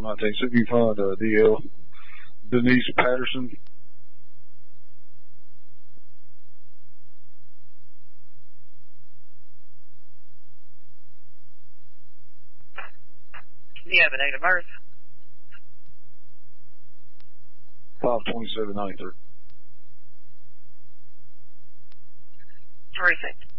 19. See if you find DL Denise Patterson. Do you have a date of birth? 5/27/93. Terrific.